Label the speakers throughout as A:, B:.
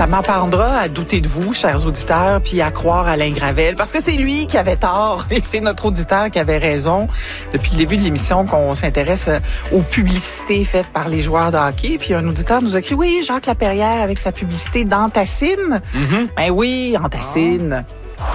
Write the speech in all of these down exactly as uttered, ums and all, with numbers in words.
A: ça m'apprendra à douter de vous, chers auditeurs, puis à croire à Alain Gravel, parce que c'est lui qui avait tort et c'est notre auditeur qui avait raison. Depuis le début de l'émission qu'on s'intéresse aux publicités faites par les joueurs de hockey, puis un auditeur nous a écrit, oui, Jacques Laperrière avec sa publicité d'Antacine. Mm-hmm. Ben oui, Antacine.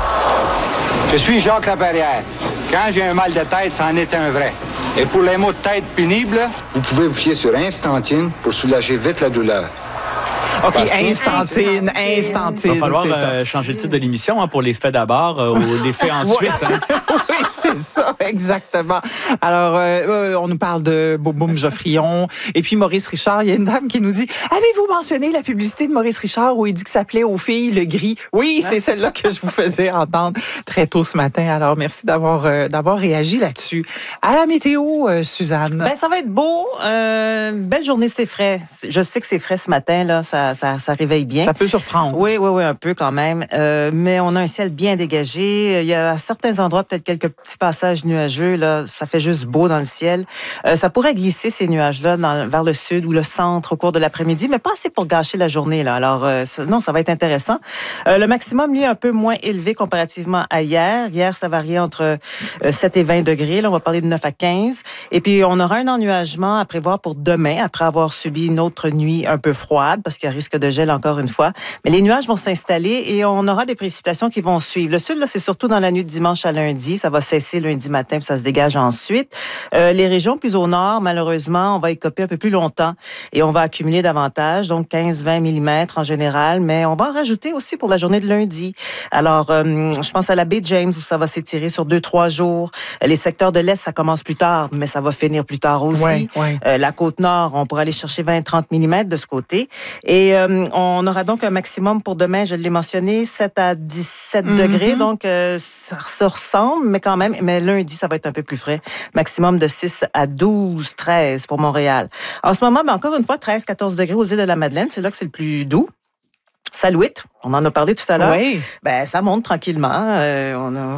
B: Je suis Jacques Laperrière. Quand j'ai un mal de tête, c'en est un vrai. Et pour les maux de tête pénibles, vous pouvez vous fier sur Instantine pour soulager vite la douleur.
A: OK, Instantine, Instantine.
C: Il va falloir euh, changer le titre de l'émission hein, pour les faits d'abord euh, ou les faits ensuite. Hein.
A: Oui, c'est ça, exactement. Alors, euh, on nous parle de Boum Boum Geoffrion. Et puis, Maurice Richard, il y a une dame qui nous dit, avez-vous mentionné la publicité de Maurice Richard où il dit que ça plaît aux filles, le gris? Oui, c'est celle-là que je vous faisais entendre très tôt ce matin. Alors, merci d'avoir euh, d'avoir réagi là-dessus. À la météo, euh, Suzanne.
D: Ben, ça va être beau. Euh, belle journée, c'est frais. Je sais que c'est frais ce matin, là. Ça, ça, ça réveille bien.
A: Ça peut surprendre.
D: Oui, oui, oui, un peu quand même. Euh, mais on a un ciel bien dégagé. Il y a à certains endroits peut-être quelques petits passages nuageux. Là, ça fait juste beau dans le ciel. Euh, ça pourrait glisser ces nuages-là dans, vers le sud ou le centre au cours de l'après-midi, mais pas assez pour gâcher la journée. Là. Alors, euh, ça, non, ça va être intéressant. Euh, le maximum, lui, est un peu moins élevé comparativement à hier. Hier, ça variait entre euh, sept et vingt degrés. Là, on va parler de neuf à quinze. Et puis, on aura un ennuagement à prévoir pour demain, après avoir subi une autre nuit un peu froide, parce qu'il y a risque de gel encore une fois. Mais les nuages vont s'installer et on aura des précipitations qui vont suivre. Le sud, là, c'est surtout dans la nuit de dimanche à lundi. Ça va cesser lundi matin, puis ça se dégage ensuite. Euh, les régions plus au nord, malheureusement, on va écoper un peu plus longtemps et on va accumuler davantage, donc quinze à vingt millimètres en général, mais on va en rajouter aussi pour la journée de lundi. Alors, euh, je pense à la baie James où ça va s'étirer sur deux, trois jours. Les secteurs de l'Est, ça commence plus tard, mais ça va finir plus tard aussi.
A: Ouais, ouais.
D: Euh, la côte nord, on pourra aller chercher vingt à trente millimètres de ce côté. Et euh, on aura donc un maximum pour demain, je l'ai mentionné, sept à dix-sept mm-hmm. degrés. Donc, euh, ça, ça ressemble, mais quand même, mais lundi, ça va être un peu plus frais. Maximum de six à douze, treize pour Montréal. En ce moment, ben, encore une fois, treize à quatorze degrés aux îles de la Madeleine. C'est là que c'est le plus doux. Salouit, on en a parlé tout à l'heure.
A: Oui.
D: Ben, ça monte tranquillement. Euh, on a